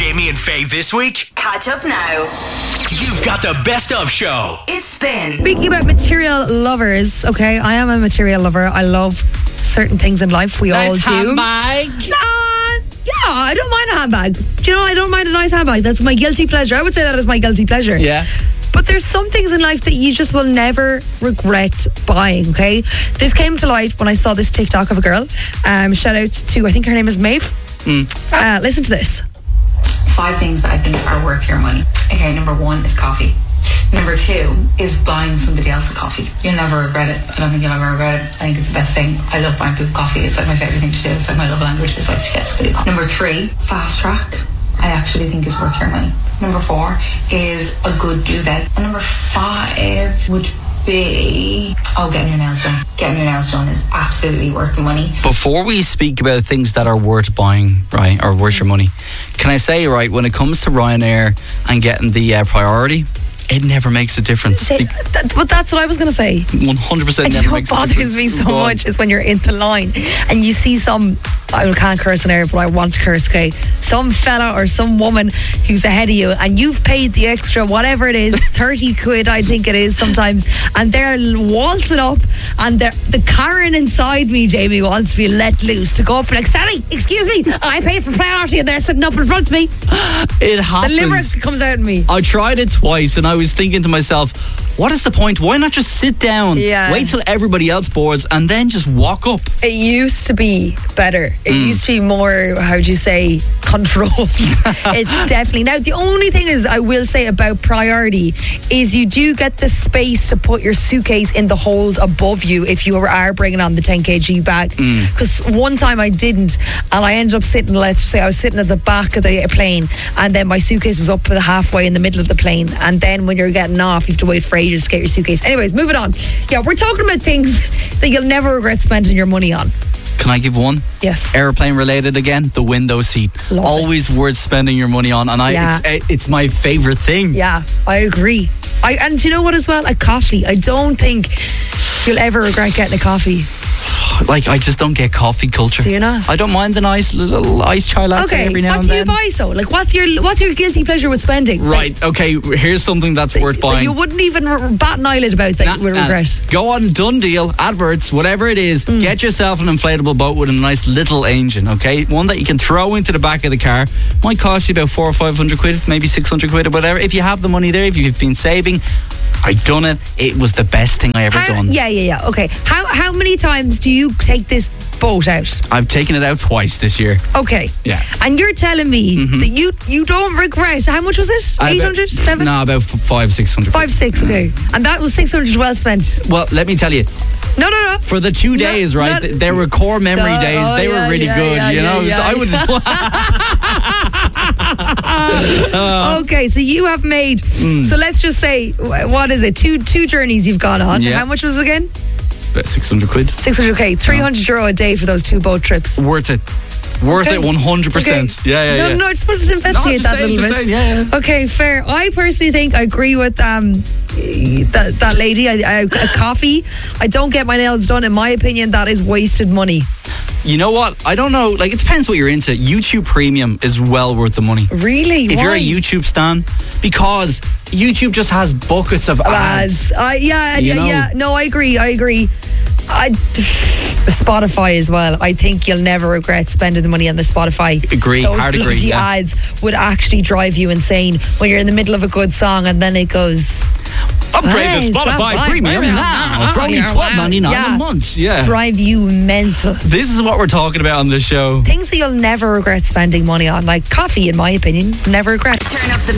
Jamie and Faye this week? Catch up now. You've got the best of show. It's Spin. Speaking about material lovers, okay, I am a material lover. I love certain things in life. We all do. Handbag. Yeah, I don't mind a handbag. Do you know, I don't mind a nice handbag. That's my guilty pleasure. I would say that is my guilty pleasure. Yeah. But there's some things in life that you just will never regret buying, okay? This came to light when I saw this TikTok of a girl. Shout out to, I think her name is Maeve. Listen to this. 5 things that I think are worth your money. Okay, number 1 is coffee. Number 2 is buying somebody else a coffee. You'll never regret it. I don't think you'll ever regret it. I think it's the best thing. I love buying people coffee. It's like my favourite thing to do. It's like my love language. It's like to get somebody coffee. Number 3, fast track. I actually think is worth your money. Number 4 is a good duvet. And number 5 would be getting your nails done. Getting your nails done is absolutely worth the money. Before we speak about things that are worth buying, right, or worth your money, can I say, right, when it comes to Ryanair and getting the priority, it never makes a difference. But that's what I was going to say. 100% And never you know makes a what difference. bothers me so much is when you're in the line and you see some, I can't curse in air, but I want to curse, okay? Some fella or some woman who's ahead of you and you've paid the extra, whatever it is, 30 quid I think it is sometimes, and they're waltzing up and the Karen inside me, Jamie, wants to be let loose to go up and like, Sally, excuse me, I paid for priority and they're sitting up in front of me. It happens. The limerick comes out in me. I tried it twice and I was thinking to myself, what is the point? Why not just sit down, wait till everybody else boards and then just walk up? It used to be better. It used to be more, how would you say, controlled. It's definitely. Now, the only thing is, I will say about priority is you do get the space to put your suitcase in the hold above you if you are bringing on the 10 kg bag. Because one time I didn't, and I ended up sitting, let's say I was sitting at the back of the plane, and then my suitcase was up halfway in the middle of the plane, and then when you're getting off, you have to wait for ages to get your suitcase. Anyways, moving on. Yeah, we're talking about things that you'll never regret spending your money on. Can I give one? Yes. Airplane related again, the window seat. Love Always it. worth spending your money on, and it's my favourite thing. Yeah, I agree. And do you know what as well? A coffee. I don't think you'll ever regret getting a coffee. Like, I just don't get coffee culture. Do you not? I don't mind the nice little iced chai latte every now and then. What do you buy so? Like, what's your guilty pleasure with spending? Right, okay, here's something that's worth buying. You wouldn't even bat an eyelid about that you would regret. Go on, done deal, adverts, whatever it is, get yourself an inflatable boat with a nice little engine, okay? One that you can throw into the back of the car. Might cost you about 400 or 500 quid, maybe 600 quid or whatever. If you have the money there, if you've been saving, I done it. It was the best thing I ever done. Yeah. Okay. How many times do you take this boat out? I've taken it out twice this year. Okay. Yeah. And you're telling me that you don't regret. How much was it? 800? 7? No, about 500-600. 5-6. Okay. And that was 600 well spent. Well, let me tell you. No. For the 2 days, right? They were core memory days. They were really good, you know. So I would. Okay, so you have made. So let's just say, what is it? Two journeys you've gone on. Yeah. How much was it again? About 600 quid. 600k, 300 euro a day for those 2 boat trips. Worth it. Worth it 100%. Okay. Yeah. No, I just wanted to investigate that a little bit. Yeah. Okay, fair. I personally think I agree with that lady. A coffee. I don't get my nails done. In my opinion, that is wasted money. You know what? I don't know. Like, it depends what you're into. YouTube Premium is well worth the money. Really? If you're a YouTube stan, because YouTube just has buckets of ads. Yeah. No, I agree. Spotify as well. I think you'll never regret spending the money on the Spotify. Hard agree. Those ads would actually drive you insane when you're in the middle of a good song and then it goes... Upgrade to Spotify Premium now for only $12.99 a month. Yeah. Drive you mental. This is what we're talking about on the show. Things that you'll never regret spending money on, like coffee, in my opinion. Never regret. Turn up the